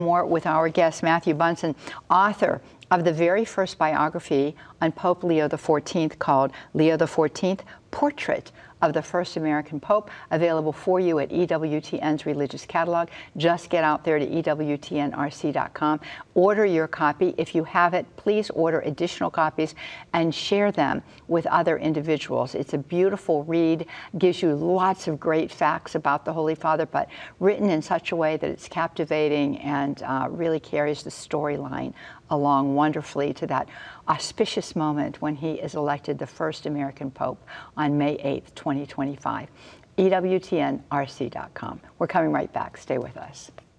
More with our guest, Matthew Bunson, author of the very first biography on Pope Leo XIV called Leo XIV, Portrait of the First American Pope, available for you at EWTN's Religious Catalog. Just get out there to EWTNRC.com. Order your copy. If you have it, please order additional copies and share them with other individuals. It's a beautiful read, gives you lots of great facts about the Holy Father, but written in such a way that it's captivating and really carries the storyline along wonderfully to that auspicious moment when he is elected the first American Pope on May 8th, 2025. EWTNRC.com. We're coming right back. Stay with us.